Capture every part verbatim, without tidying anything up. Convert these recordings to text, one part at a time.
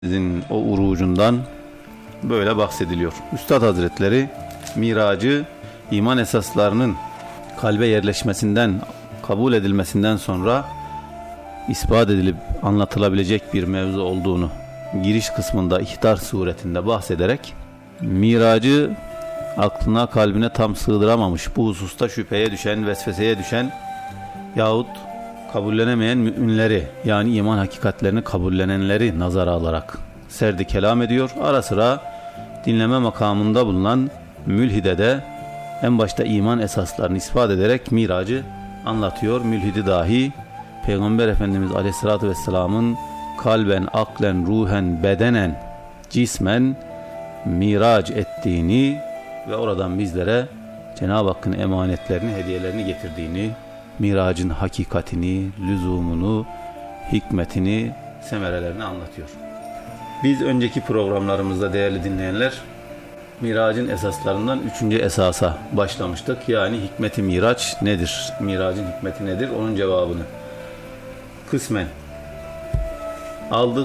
Sizin o urucundan böyle bahsediliyor. Üstad Hazretleri miracı iman esaslarının kalbe yerleşmesinden, kabul edilmesinden sonra ispat edilip anlatılabilecek bir mevzu olduğunu giriş kısmında ihtar suretinde bahsederek miracı aklına kalbine tam sığdıramamış, bu hususta şüpheye düşen, vesveseye düşen yahut kabullenemeyen müminleri, yani iman hakikatlerini kabullenenleri nazara alarak serdi kelam ediyor. Ara sıra dinleme makamında bulunan mülhide de en başta iman esaslarını ispat ederek miracı anlatıyor. Mülhidi dahi Peygamber Efendimiz Aleyhisselatü Vesselam'ın kalben, aklen, ruhen, bedenen, cismen miraç ettiğini ve oradan bizlere Cenab-ı Hakk'ın emanetlerini, hediyelerini getirdiğini, miracın hakikatini, lüzumunu, hikmetini, semerelerini anlatıyor. Biz önceki programlarımızda değerli dinleyenler, miracın esaslarından üçüncü esasa başlamıştık. Yani hikmeti miraç nedir? Miracın hikmeti nedir? Onun cevabını kısmen aldık.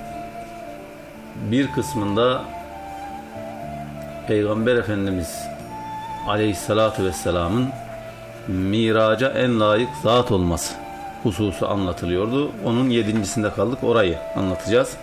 Bir kısmında Peygamber Efendimiz Aleyhisselatü Vesselam'ın miraca en layık zat olması hususu anlatılıyordu. Onun yedincisinde kaldık. Orayı anlatacağız.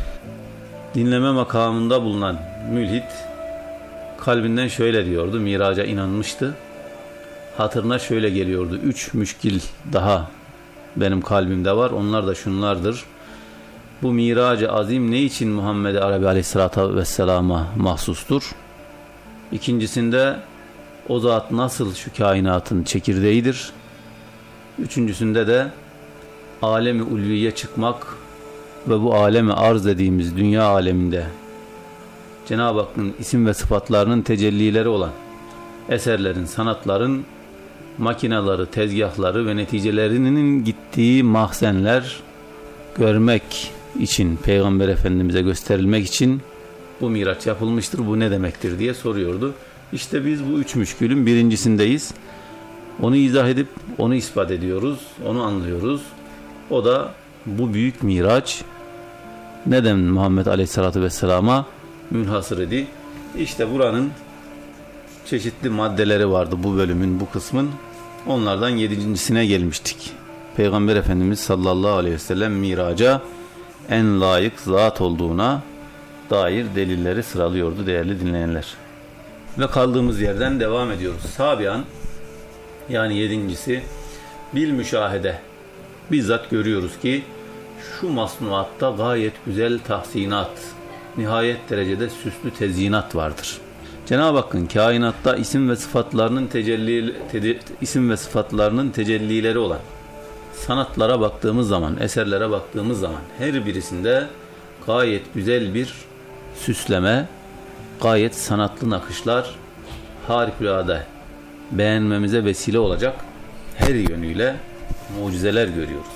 Dinleme makamında bulunan mülhid kalbinden şöyle diyordu. Miraca inanmıştı. Hatırına şöyle geliyordu. Üç müşkil daha benim kalbimde var. Onlar da şunlardır. Bu miracı azim ne için Muhammed Arabi Aleyhisselatü Vesselam'a mahsustur? İkincisinde o zat nasıl şu kainatın çekirdeğidir? Üçüncüsünde de alemi ulviye çıkmak ve bu alemi arz dediğimiz dünya aleminde Cenab-ı Hakk'ın isim ve sıfatlarının tecellileri olan eserlerin, sanatların makinaları, tezgahları ve neticelerinin gittiği mahzenler görmek için, Peygamber Efendimiz'e gösterilmek için bu miraç yapılmıştır. Bu ne demektir diye soruyordu. İşte biz bu üç müşkülün birincisindeyiz. Onu izah edip onu ispat ediyoruz, onu anlıyoruz. O da bu büyük miraç neden Muhammed Aleyhisselatü Vesselam'a münhasır idi? İşte buranın çeşitli maddeleri vardı bu bölümün, bu kısmın. Onlardan yedincisine gelmiştik. Peygamber Efendimiz sallallahu aleyhi ve sellem miraca en layık zat olduğuna dair delilleri sıralıyordu değerli dinleyenler. Ve kaldığımız yerden devam ediyoruz. Sabian, yani yedincisi, bil müşahede. Bizzat görüyoruz ki şu masnuatta gayet güzel tahsinat, nihayet derecede süslü tezyinat vardır. Cenab-ı Hakk'ın kainatta isim ve sıfatlarının tecelli te, isim ve sıfatlarının tecellileri olan sanatlara baktığımız zaman, eserlere baktığımız zaman her birisinde gayet güzel bir süsleme, gayet sanatlı nakışlar, harikulade beğenmemize vesile olacak her yönüyle mucizeler görüyoruz.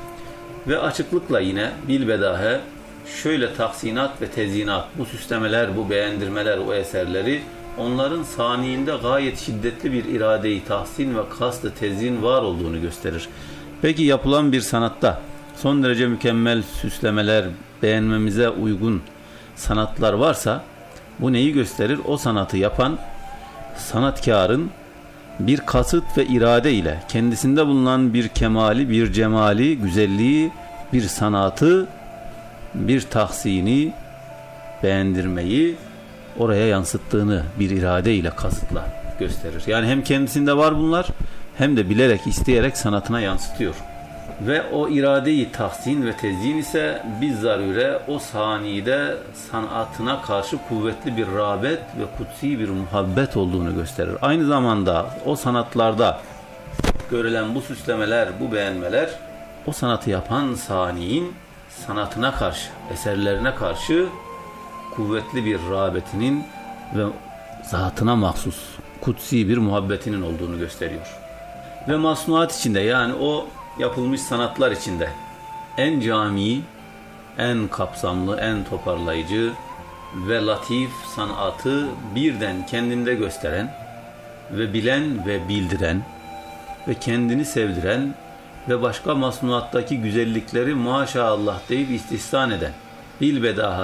Ve açıklıkla yine bilbedahe şöyle tahsinat ve tezyinat, bu süslemeler, bu beğendirmeler, o eserleri onların saniinde gayet şiddetli bir irade-i tahsin ve kast-ı tezyin var olduğunu gösterir. Peki yapılan bir sanatta son derece mükemmel süslemeler, beğenmemize uygun sanatlar varsa bu neyi gösterir? O sanatı yapan sanatkarın bir kasıt ve irade ile kendisinde bulunan bir kemali, bir cemali, güzelliği, bir sanatı, bir tahsini, beğendirmeyi oraya yansıttığını bir irade ile, kasıtla gösterir. Yani hem kendisinde var bunlar, hem de bilerek, isteyerek sanatına yansıtıyor. Ve o irade-i tahsin ve tezyin ise bizzarüre o saniyede sanatına karşı kuvvetli bir rağbet ve kutsi bir muhabbet olduğunu gösterir. Aynı zamanda o sanatlarda görülen bu süslemeler, bu beğenmeler o sanatı yapan saniyin sanatına karşı, eserlerine karşı kuvvetli bir rağbetinin ve zatına mahsus kutsi bir muhabbetinin olduğunu gösteriyor. Ve masnuat içinde, yani o yapılmış sanatlar içinde en cami, en kapsamlı, en toparlayıcı ve latif sanatı birden kendinde gösteren ve bilen ve bildiren ve kendini sevdiren ve başka masnuattaki güzellikleri maşallah deyip istihsan eden bilbedaha